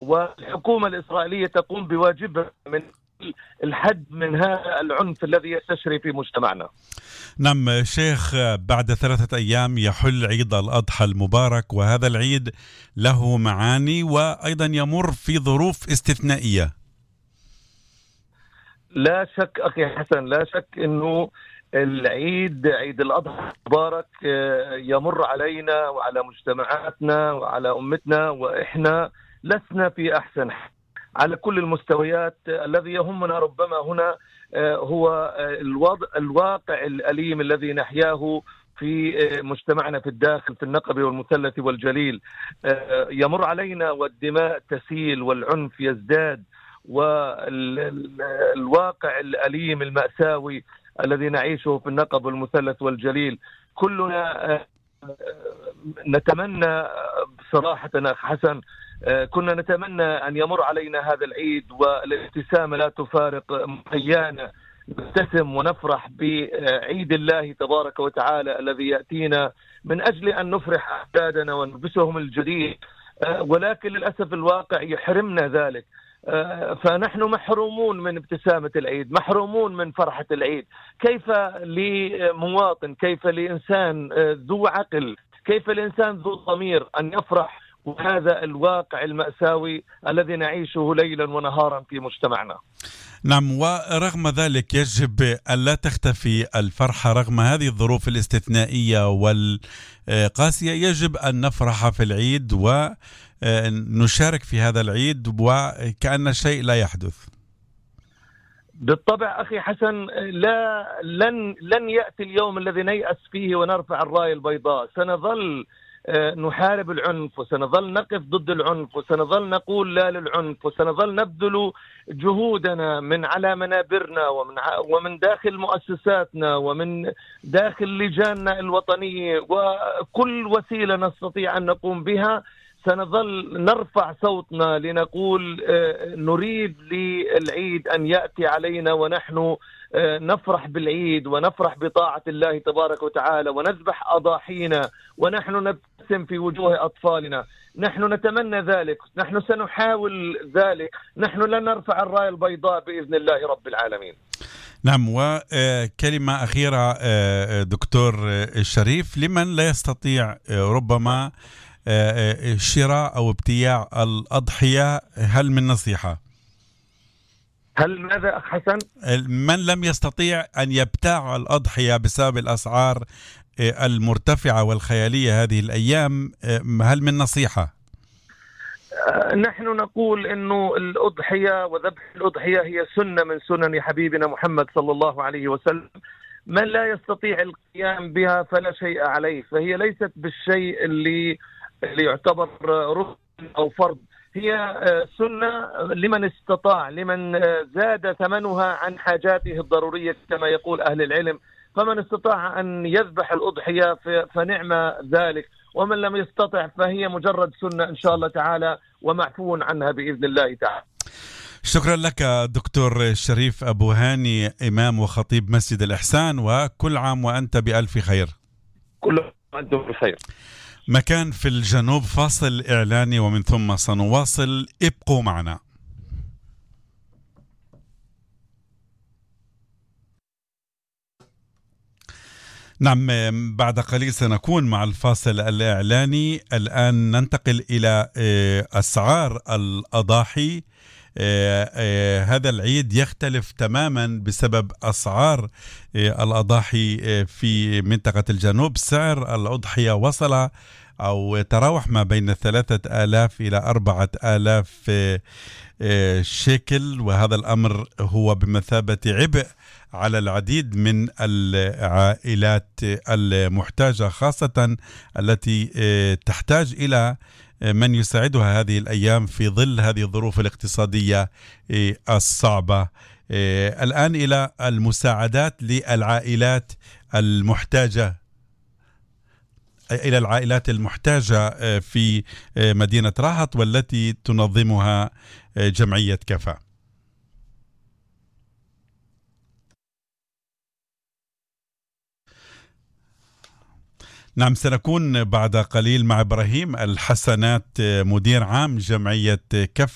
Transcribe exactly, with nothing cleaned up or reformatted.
والحكومة الإسرائيلية تقوم بواجبها من الحد من هذا العنف الذي يستشري في مجتمعنا. نعم شيخ، بعد ثلاثة أيام يحل عيد الأضحى المبارك، وهذا العيد له معاني وأيضا يمر في ظروف استثنائية. لا شك أخي حسن، لا شك أنه العيد عيد الأضحى المبارك يمر علينا وعلى مجتمعاتنا وعلى أمتنا وإحنا لسنا في أحسن على كل المستويات. الذي يهمنا ربما هنا هو الوضع الواقع الأليم الذي نحياه في مجتمعنا في الداخل في النقب والمثلث والجليل. يمر علينا والدماء تسيل والعنف يزداد، والواقع الأليم المأساوي الذي نعيشه في النقب والمثلث والجليل. كلنا نتمنى بصراحة أخ حسن، كنا نتمنى أن يمر علينا هذا العيد والابتسامة لا تفارق محيانا، نبتسم ونفرح بعيد الله تبارك وتعالى الذي يأتينا من أجل أن نفرح أحفادنا ونلبسهم الجديد، ولكن للأسف الواقع يحرمنا ذلك. فنحن محرومون من ابتسامة العيد، محرومون من فرحة العيد. كيف لمواطن، كيف لإنسان ذو عقل، كيف لإنسان ذو ضمير أن يفرح وهذا الواقع المأساوي الذي نعيشه ليلا ونهارا في مجتمعنا؟ نعم، ورغم ذلك يجب أن لا تختفي الفرحة رغم هذه الظروف الاستثنائية والقاسية. يجب أن نفرح في العيد ونشارك في هذا العيد وكأن شيء لا يحدث. بالطبع أخي حسن، لا لن لن يأتي اليوم الذي نيأس فيه ونرفع الراية البيضاء. سنظل نحارب العنف، وسنظل نقف ضد العنف، وسنظل نقول لا للعنف، وسنظل نبذل جهودنا من على منابرنا ومن ومن داخل مؤسساتنا ومن داخل لجاننا الوطنية، وكل وسيلة نستطيع أن نقوم بها سنظل نرفع صوتنا لنقول نريد للعيد أن يأتي علينا ونحن نفرح بالعيد ونفرح بطاعة الله تبارك وتعالى ونذبح أضاحينا ونحن نبتسم في وجوه أطفالنا. نحن نتمنى ذلك، نحن سنحاول ذلك، نحن لن نرفع الراية البيضاء بإذن الله رب العالمين. نعم، وكلمة أخيرة دكتور الشريف، لمن لا يستطيع ربما شراء أو ابتياع الأضحية، هل من نصيحة؟ هل ماذا أخ حسن؟ من لم يستطيع أن يبتاع الأضحية بسبب الأسعار المرتفعة والخيالية هذه الأيام، هل من نصيحة؟ نحن نقول إنه الأضحية وذبح الأضحية هي سنة من سنن حبيبنا محمد صلى الله عليه وسلم. من لا يستطيع القيام بها فلا شيء عليه، فهي ليست بالشيء اللي اللي يعتبر ركن أو فرض، هي سنة لمن استطاع، لمن زاد ثمنها عن حاجاته الضرورية كما يقول أهل العلم. فمن استطاع أن يذبح الأضحية فنعم ذلك، ومن لم يستطع فهي مجرد سنة إن شاء الله تعالى ومعفو عنها بإذن الله تعالى. شكرا لك دكتور شريف أبو هاني، إمام وخطيب مسجد الإحسان، وكل عام وأنت بألف خير. كل عام وأنتم بخير. مكان في الجنوب، فاصل إعلاني ومن ثم سنواصل، ابقوا معنا. نعم، بعد قليل سنكون مع الفاصل الإعلاني. الآن ننتقل إلى أسعار الأضاحي. هذا العيد يختلف تماما بسبب أسعار الأضاحي في منطقة الجنوب. سعر الأضحية وصل أو تراوح ما بين ثلاثة آلاف إلى أربعة آلاف شيكل، وهذا الأمر هو بمثابة عبء على العديد من العائلات المحتاجة، خاصة التي تحتاج إلى من يساعدها هذه الأيام في ظل هذه الظروف الاقتصادية الصعبة. الآن إلى المساعدات للعائلات المحتاجة إلى العائلات المحتاجة في مدينة راحت والتي تنظمها جمعية كفا. نعم، سنكون بعد قليل مع إبراهيم الحسنات مدير عام جمعية كفا.